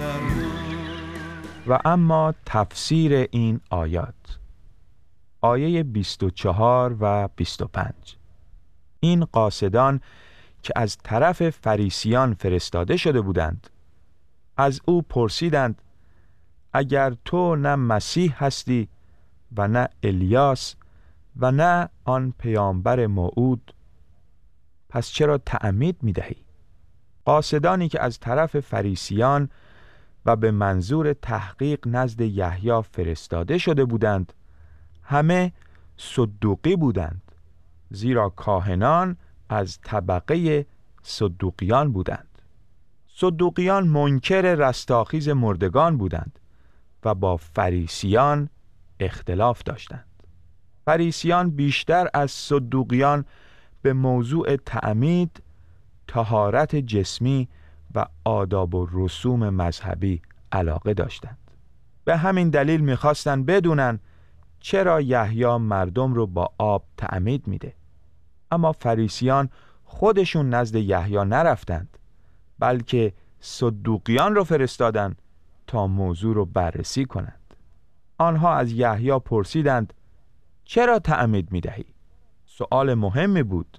و اما تفسیر این آیات، آیه 24 و 25. این قاصدان که از طرف فریسیان فرستاده شده بودند از او پرسیدند: اگر تو نه مسیح هستی و نه الیاس و نه آن پیامبر موعود، پس چرا تعمید می‌دهی؟ قاصدانی که از طرف فریسیان و به منظور تحقیق نزد یحیی فرستاده شده بودند همه صدوقی بودند، زیرا کاهنان از طبقه صدوقیان بودند. صدوقیان منکر رستاخیز مردگان بودند و با فریسیان اختلاف داشتند. فریسیان بیشتر از صدوقیان به موضوع تعمید، طهارت جسمی و آداب و رسوم مذهبی علاقه داشتند. به همین دلیل می‌خواستند بدونن چرا یحیی مردم رو با آب تعمید میده. اما فریسیان خودشون نزد یحیی نرفتند، بلکه صدوقیان رو فرستادند تا موضوع رو بررسی کنند. آنها از یحیی پرسیدند: چرا تعمید میدهی؟ سؤال مهمی بود.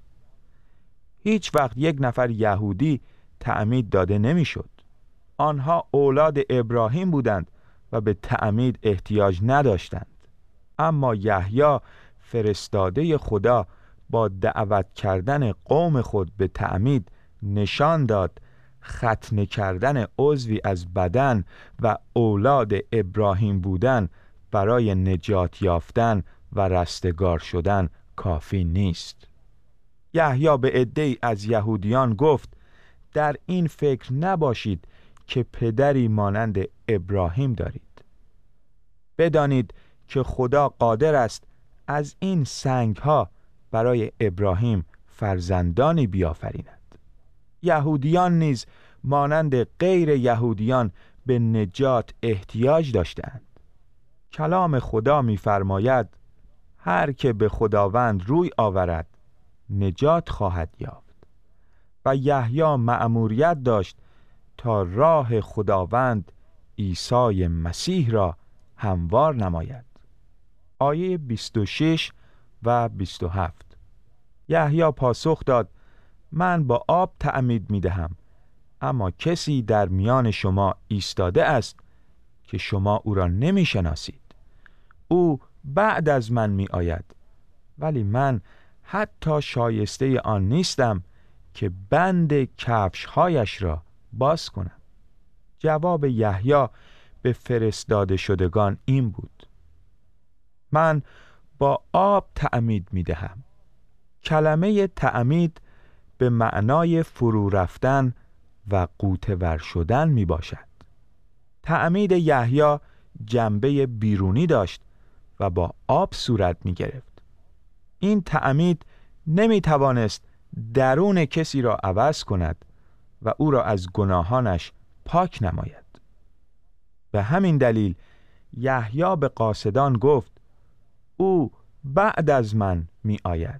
هیچ وقت یک نفر یهودی تعمید داده نمیشد. آنها اولاد ابراهیم بودند و به تعمید احتیاج نداشتند. اما یحیی فرستاده خدا با دعوت کردن قوم خود به تعمید نشان داد ختنه کردن عضوی از بدن و اولاد ابراهیم بودن برای نجات یافتن و رستگار شدن کافی نیست. یحیی به عده‌ای از یهودیان گفت: در این فکر نباشید که پدری مانند ابراهیم دارید. بدانید که خدا قادر است از این سنگ‌ها برای ابراهیم فرزندانی بیافریند. یهودیان نیز مانند غیر یهودیان به نجات احتیاج داشتند. کلام خدا می‌فرماید: هر که به خداوند روی آورد نجات خواهد یافت. و یحیی مأموریت داشت تا راه خداوند عیسی مسیح را هموار نماید. آیه 26 و 27. یحیی پاسخ داد: من با آب تعمید می‌دهم، اما کسی در میان شما ایستاده است که شما او را نمی‌شناسید. او بعد از من می‌آید، ولی من حتی شایسته آن نیستم که بند کفش‌هایش را باز کنم. جواب یحیی به فرستاده شدگان این بود: من با آب تعمید می‌دهم. کلمه تعمید به معنای فرو رفتن و غوطه ور شدن می باشد. تعمید یحیی جنبه بیرونی داشت و با آب صورت می گرفت. این تعمید نمی توانست درون کسی را عوض کند و او را از گناهانش پاک نماید. به همین دلیل یحیی به قاصدان گفت: او بعد از من می آید.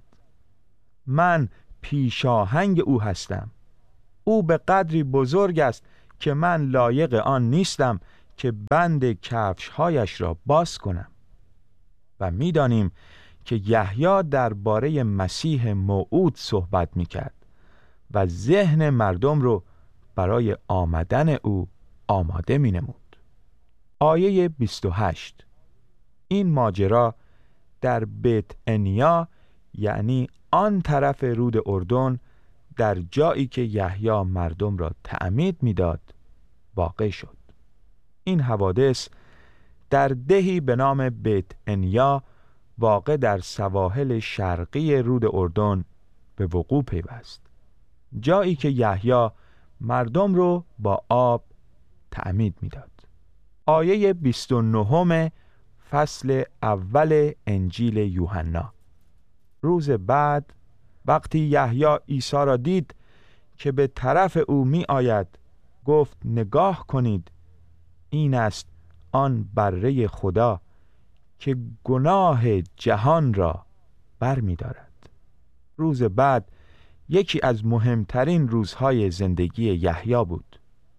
من پیشاهنگ او هستم. او به قدری بزرگ است که من لایق آن نیستم که بند کفش‌هایش را باز کنم. و می‌دانیم که یحیی درباره مسیح موعود صحبت می‌کرد و ذهن مردم رو برای آمدن او آماده می‌نمود. آیه 28. این ماجرا در بیت عنیا، یعنی آن طرف رود اردن، در جایی که یحیی مردم را تعمید می‌داد واقع شد. این حوادث در دهی به نام بیت عنیا واقع در سواحل شرقی رود اردن به وقوع پیوست، جایی که یحیی مردم رو با آب تعمید می‌داد. آیه 29 فصل اول انجیل یوحنا. روز بعد وقتی یحیی عیسی را دید که به طرف او می آید، گفت: نگاه کنید، این است آن بره خدا که گناه جهان را بر می دارد. روز بعد یکی از مهمترین روزهای زندگی یحیی بود.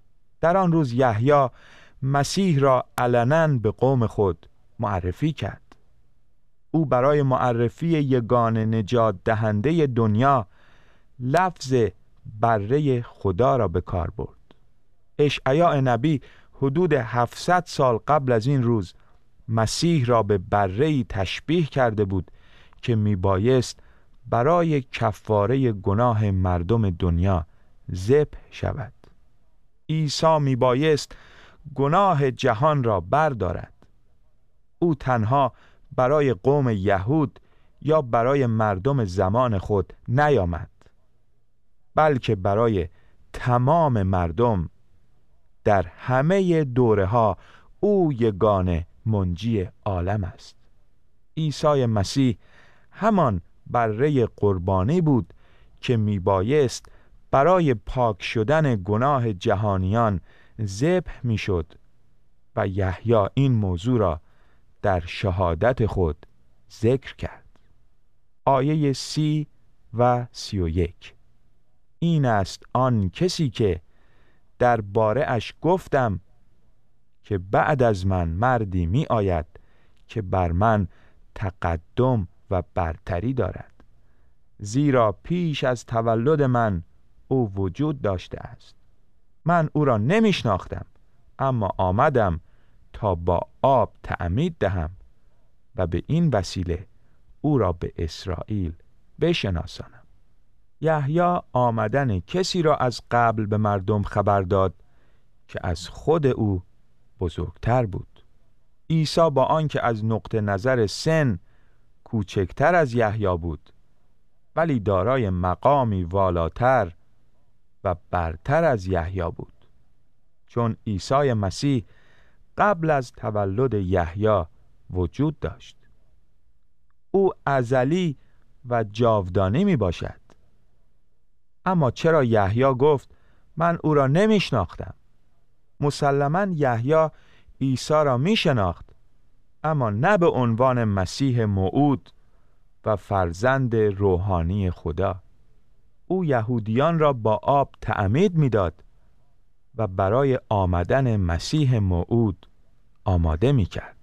در آن روز یحیی مسیح را علناً به قوم خود معرفی کرد. او برای معرفی یگانه نجات دهنده دنیا لفظ بره خدا را به کار برد. اشعیا نبی حدود 700 سال قبل از این روز مسیح را به بره‌ای تشبیه کرده بود که میبایست برای کفاره گناه مردم دنیا ذبح شود. عیسی میبایست گناه جهان را بردارد. او تنها برای قوم یهود یا برای مردم زمان خود نیامد، بلکه برای تمام مردم. در همه دوره‌ها او یگانه منجی عالم است. عیسی مسیح همان بره قربانی بود که میبایست برای پاک شدن گناه جهانیان ذبح میشد و یحیی این موضوع را در شهادت خود ذکر کرد. آیه 30 و 31: این است آن کسی که در باره اش گفتم که بعد از من مردی می آید که بر من تقدم و برتری دارد، زیرا پیش از تولد من او وجود داشته است. من او را نمی شناختم، اما آمدم تا با آب تعمید دهم و به این وسیله او را به اسرائیل بشناسانم. یحیی آمدن کسی را از قبل به مردم خبر داد که از خود او بزرگتر بود. عیسی با آنکه از نقطه نظر سن کوچکتر از یحیی بود، ولی دارای مقامی والاتر و برتر از یحیی بود، چون عیسی مسیح قبل از تولد یحیی وجود داشت. او ازلی و جاودانی می باشد. اما چرا یحیی گفت من او را نمی شناختم؟ مسلماً یحیی عیسی را می شناخت، اما نه به عنوان مسیح موعود و فرزند روحانی خدا. او یهودیان را با آب تعمید می داد و برای آمدن مسیح موعود آماده می کرد.